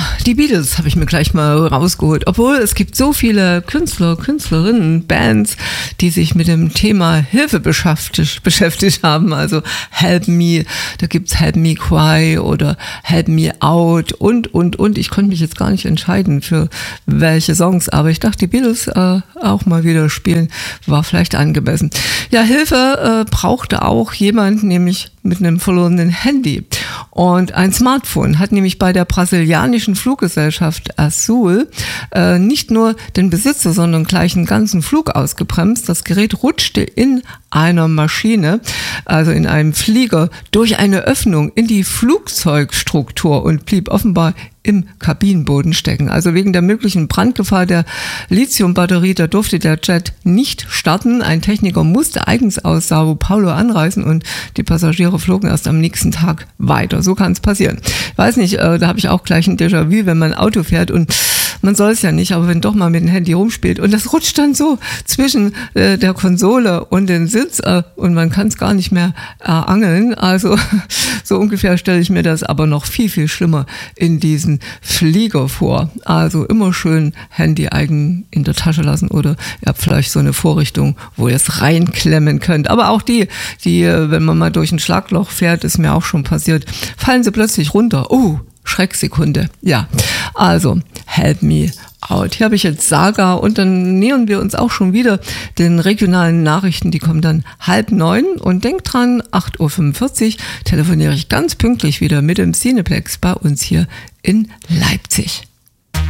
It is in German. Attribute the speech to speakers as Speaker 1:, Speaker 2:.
Speaker 1: die Beatles habe ich mir gleich mal rausgeholt. Obwohl es gibt so viele Künstler, Künstlerinnen, Bands, die sich mit dem Thema Hilfe beschäftigt haben. Also Help Me, da gibt's Help Me Cry oder Help Me Out und. Ich konnte mich jetzt gar nicht entscheiden für welche Songs, aber ich dachte, die Beatles auch mal wieder spielen, war vielleicht angemessen. Ja, Hilfe brauchte auch jemand, nämlich mit einem verlorenen Handy. Und ein Smartphone hat nämlich bei der brasilianischen Fluggesellschaft Azul nicht nur den Besitzer, sondern gleich einen ganzen Flug ausgebremst. Das Gerät rutschte in einer Maschine, also in einem Flieger, durch eine Öffnung in die Flugzeugstruktur und blieb offenbar im Kabinenboden stecken. Also wegen der möglichen Brandgefahr der Lithiumbatterie, da durfte der Jet nicht starten. Ein Techniker musste eigens aus Sao Paulo anreisen und die Passagiere flogen erst am nächsten Tag weiter. So kann es passieren. Ich weiß nicht, da habe ich auch gleich ein Déjà-vu, wenn man Auto fährt und man soll es ja nicht, aber wenn doch mal mit dem Handy rumspielt und das rutscht dann so zwischen der Konsole und den Sitz und man kann es gar nicht mehr angeln. Also so ungefähr stelle ich mir das aber noch viel, viel schlimmer in diesen Flieger vor. Also immer schön Handy eigen in der Tasche lassen oder ihr habt vielleicht so eine Vorrichtung, wo ihr es reinklemmen könnt. Aber auch die, wenn man mal durch ein Schlagloch fährt, ist mir auch schon passiert, fallen sie plötzlich runter. Oh, Schrecksekunde. Ja, also Help Me Out. Hier habe ich jetzt Saga und dann nähern wir uns auch schon wieder den regionalen Nachrichten. Die kommen dann 8:30 und denkt dran, 8:45 Uhr telefoniere ich ganz pünktlich wieder mit dem Cineplex bei uns hier in Leipzig.